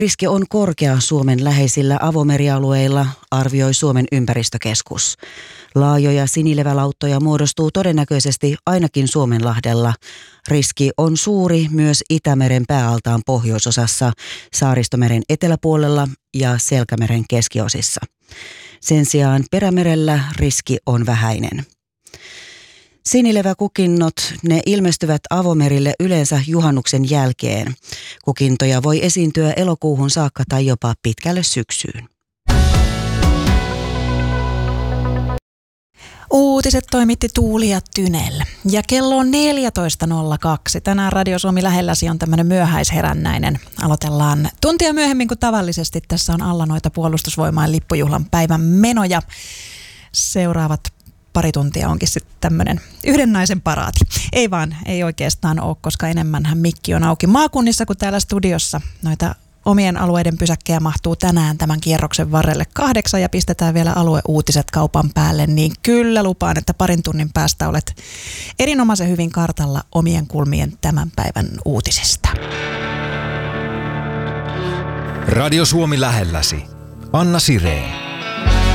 Riski on korkea Suomen läheisillä avomerialueilla, arvioi Suomen ympäristökeskus. Laajoja sinilevälauttoja muodostuu todennäköisesti ainakin Suomenlahdella. Riski on suuri myös Itämeren pääaltaan pohjoisosassa, Saaristomeren eteläpuolella ja Selkämeren keskiosissa. Sen sijaan Perämerellä riski on vähäinen. Sinileväkukinnot, ne ilmestyvät avomerille yleensä juhannuksen jälkeen. Kukintoja voi esiintyä elokuuhun saakka tai jopa pitkälle syksyyn. Uutiset toimitti Tuuli ja Tynel. Ja kello on 14.02. Tänään Radio Suomi lähelläsi on tämmöinen myöhäisherännäinen. Aloitellaan tuntia myöhemmin kuin tavallisesti. Tässä on alla noita Puolustusvoimain lippujuhlan päivän menoja. Seuraavat pari tuntia onkin sitten tämmöinen yhden naisen paraati. Ei oikeastaan ole, koska enemmänhän mikki on auki maakunnissa kuin täällä studiossa. Noita omien alueiden pysäkkejä mahtuu tänään tämän kierroksen varrelle 8 ja pistetään vielä alueuutiset kaupan päälle, niin kyllä lupaan, että parin tunnin päästä olet erinomaisen hyvin kartalla omien kulmien tämän päivän uutisista. Radio Suomi lähelläsi. Anna Sireen.